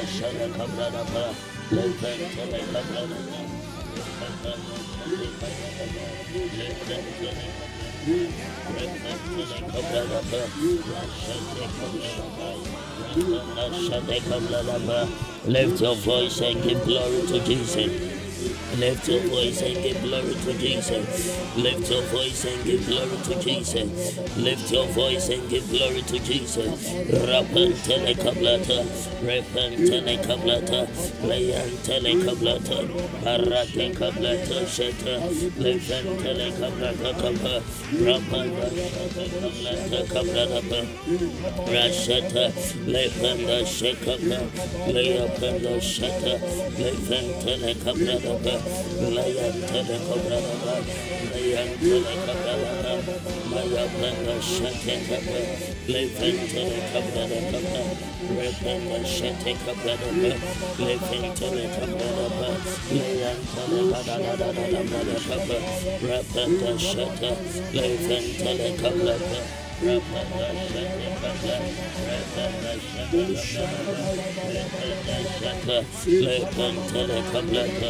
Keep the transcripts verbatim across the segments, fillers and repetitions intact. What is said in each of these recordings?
Lift your voice and give glory to Jesus. Lift your voice and give glory to Jesus. Lift your voice and give glory to Jesus. Lift your voice and give glory to Jesus. Rapantele kablata, repantele kablata, layantele kablata, parate kablata sheta, levantele kablata kapa, rapanda kablata kablata, rasheta, levanda shekapa, layapanda sheta, levantele kablata. Laya tele kabrada, laya tele kabrada, laya brada shete kabra, leven tele kabrada kabra, rependa shete kabrada, leven tele kabrada, laya tele kabrada kabrada kabra, rependa shete, leven tele kabrada. Rapanda shete kabra, rependa shete kabra, lepentele kabrada.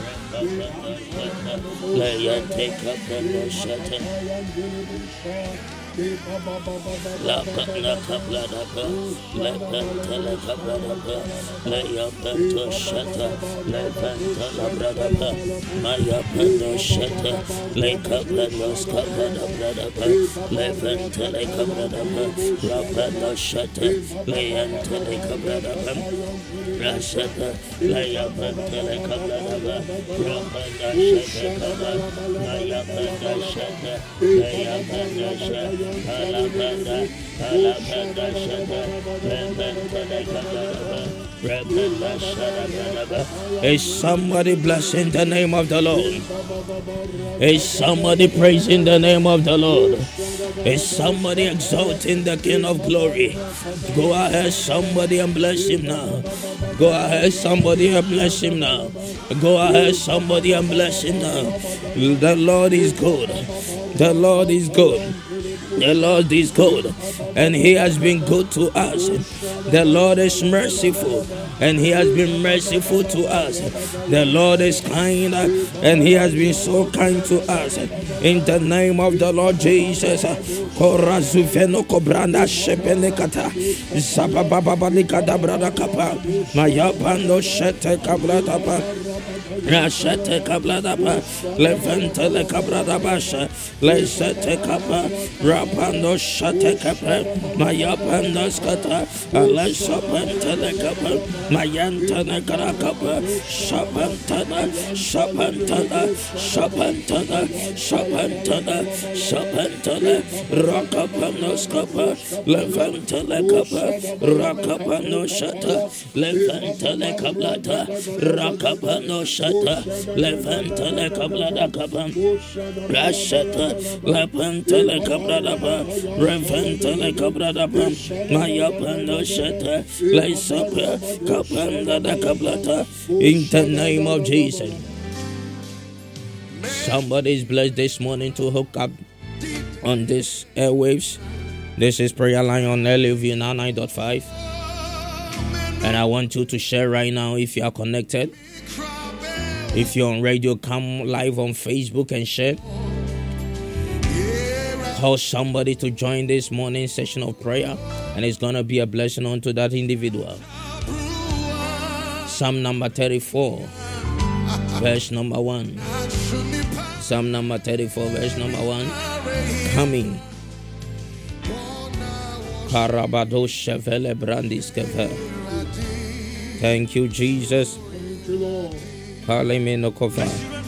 Laya take up the shut La Pala Cabladapa, Lepentele Cabladapa, Laya Pento Shata, Lepentele Bradapa, Maya Pendo Shata, Lake Cablados Cabladapa, Lepentele Cabladapa, La Pendo Shata, Layantele Cabladapa, Rashata, Laya Pentele Cabladapa, Rapanda Shata, Maya Pendo Shata, Laya Pendo Shata. Alabanda, Alabanda, Shada, is somebody blessing the name of the Lord? Is somebody praising the name of the Lord? Is somebody exalting the King of Glory? Go ahead, somebody, and bless him now. Go ahead, somebody, and bless him now. Go ahead, somebody, and bless him now. The Lord is good. The Lord is good. The Lord is good, and He has been good to us. The Lord is merciful, and He has been merciful to us. The Lord is kind, and He has been so kind to us. In the name of the Lord Jesus, Korazuveno Kobranda Shepelekata, Zabababalikata Brada Kapa, Mayapando Shete Kabratapa, Rashete Kabladapa, Leventele Kabradabasha, Lesete Kapa, Rapando Shate Kapa, Mayapandas Kata, Alesha Pentele Kapa, Mayantana Karakapa, Shapantana, Shapantana, Shapantana, Shapantana, Shapantana, Rakapanos Kapa, Leventele Kapa, Rakapano Shata, Leventele Kablata, Rakapano Shata, Leventele Kablada Kapa, Rashata, Leventele Kablada, Reventele Kablada, Mayapando Shata, Laisapa, Kapanda da Kablata, in the name of Jesus. Somebody is blessed this morning to hook up on this airwaves. This is Prayer Line on L A V ninety-nine point five. And I want you to share right now if you are connected. If you're on radio, come live on Facebook and share. Call somebody to join this morning session of prayer, and it's going to be a blessing unto that individual. Psalm number thirty-four, verse number one. Psalm number thirty-four, verse number one. Coming. Karabado Chevele Brandis Kever. Thank you, Jesus. Thank you, Lord. Palemeno Kova.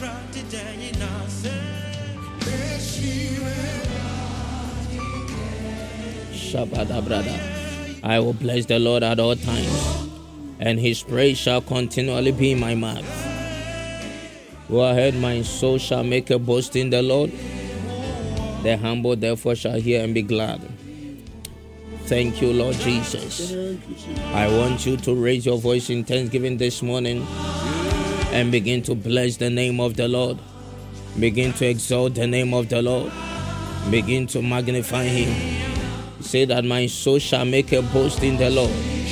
Shabada brada. I will bless the Lord at all times, and His praise shall continually be in my mouth. Go ahead, my soul shall make a boast in the Lord. The humble therefore shall hear and be glad. Thank you, Lord Jesus. I want you to raise your voice in thanksgiving this morning and begin to bless the name of the Lord. Begin to exalt the name of the Lord. Begin to magnify Him. Say that my soul shall make a boast in the Lord.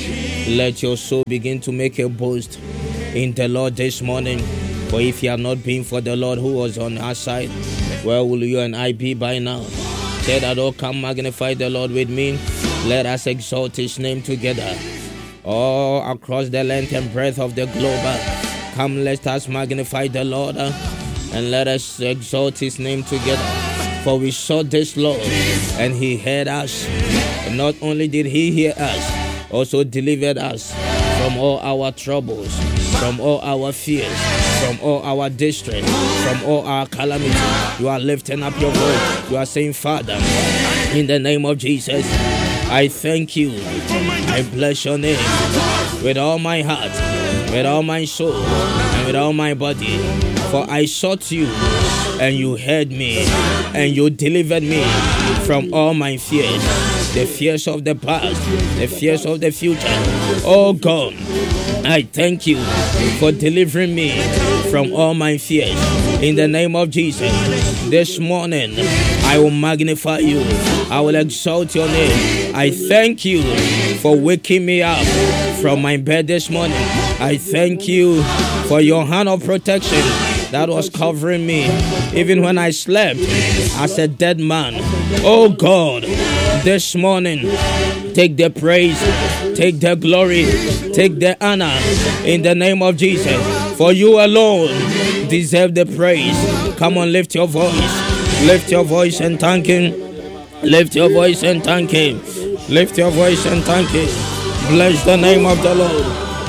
Let your soul begin to make a boast in the Lord this morning. For if you have not been for the Lord who was on our side, where will you and I be by now? Say that, oh, come magnify the Lord with me. Let us exalt his name together. All across the length and breadth of the globe, come, let us magnify the Lord and let us exalt his name together. For we sought this Lord and he heard us. And not only did he hear us, also delivered us from all our troubles, from all our fears, from all our distress, from all our calamity. You are lifting up your voice. You are saying, Father, in the name of Jesus, I thank you. I bless your name with all my heart, with all my soul, and with all my body. For I sought you, and you heard me, and you delivered me from all my fears, the fears of the past, the fears of the future. Oh God, I thank you for delivering me from all my fears. In the name of Jesus, this morning I will magnify you. I will exalt your name. I thank you for waking me up from my bed this morning. I thank you for your hand of protection that was covering me even when I slept as a dead man. Oh God, this morning take the praise, take the glory, take the honor in the name of Jesus. For you alone deserve the praise. Come on, lift your voice. Lift your voice and thank him. Lift your voice and thank him. Lift your voice and thank him. Bless the name of the Lord.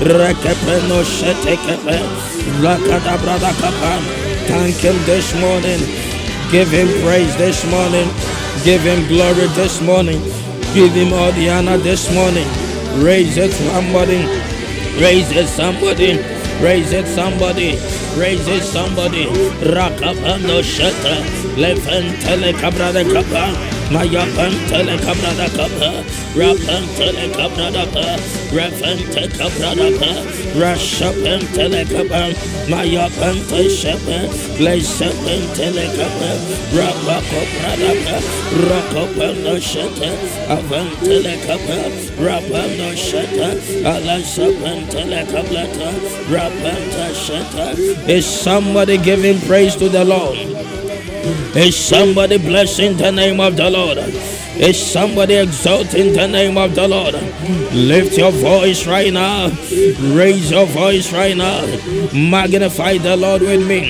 Thank him this morning. Give him praise this morning. Give him glory this morning. Give him all the honor this morning. Raise it somebody. Raise it somebody. Raise it somebody. Raise it somebody. Rakapano shata. Lefen telekabra de kapa. Mayapan telekabra de kapa. Rapan telekabra de kapa. Rapan telekabra de kapa. Rashapan telekapa. Mayapan telekapa. Lesapan telekapa. Rapakopra de kapa. Rakopano shata. Avan telekapa. Rapano shata. Alasapan telekabla. Rapanta shata. Is somebody giving praise to the Lord? Is somebody blessing the name of the Lord? Is somebody exalting the name of the Lord? Lift your voice right now. Raise your voice right now. Magnify the Lord with me.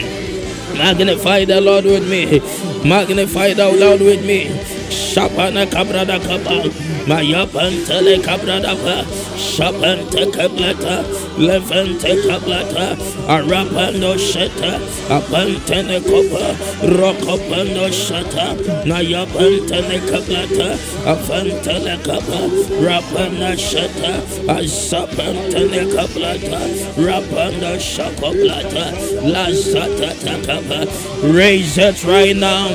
Magnify the Lord with me. Magnify the Lord with me. Shapana kabrada kapa. Mayapan tele kabrada pa. Shapan te kablata. Leven te kablata. Arapando sheta. Apantene kopa. Rokopando sheta. Nayapan tele kablata. Afantele kapa. Rapana sheta. Asapan tele kablata. Rapanda shakoblata. Lazata takapa. Raise it right now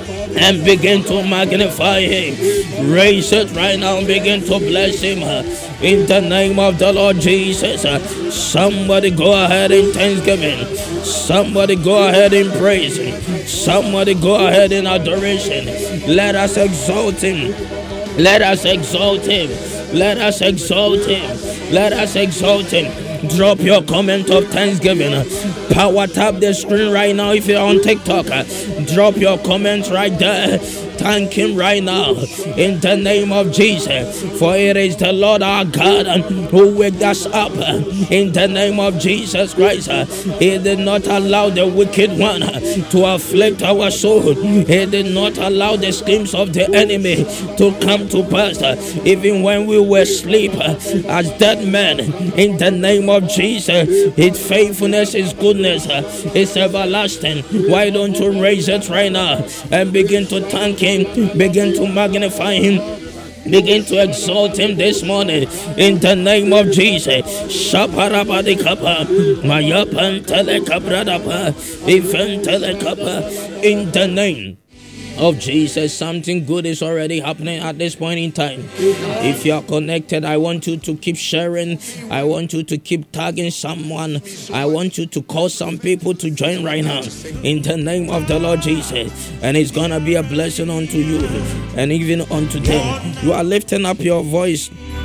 and begin to magnify him. Raise it right now and begin to bless him in the name of the Lord Jesus. Somebody go ahead in thanksgiving. Somebody go ahead in praise. Somebody go ahead in adoration. Let us exalt him. Let us exalt him. Let us exalt him. Let us exalt him. Drop your comment of thanksgiving. Power tap the screen right now if you're on TikTok. Drop your comment right there. Thank him right now in the name of Jesus. For it is the Lord our God who waked us up in the name of Jesus Christ. He did not allow the wicked one to afflict our soul. He did not allow the schemes of the enemy to come to pass. Even when we were asleep as dead men, in the name of Jesus, his faithfulness, his goodness is everlasting. Why don't you raise it right now and begin to thank him? Begin to magnify him. Begin to exalt him this morning in the name of Jesus. Shaparabadi kapa, mayapan telekabradapa, even telekapa. In the name of Jesus, something good is already happening at this point in time. If you are connected, I want you to keep sharing. I want you to keep tagging someone. I want you to call some people to join right now in the name of the Lord Jesus. And it's gonna be a blessing unto you and even unto them. You are lifting up your voice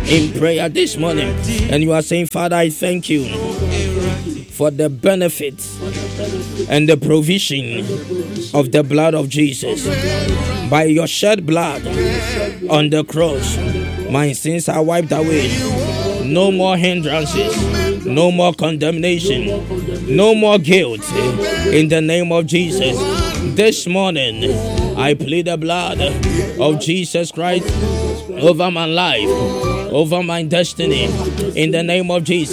in prayer this morning, and you are saying, Father, I thank you for the benefits and the provision of the blood of Jesus. By your shed blood on the cross, my sins are wiped away. No more hindrances, no more condemnation, no more guilt. In the name of Jesus, this morning I plead the blood of Jesus Christ over my life, over my destiny. In the name of Jesus.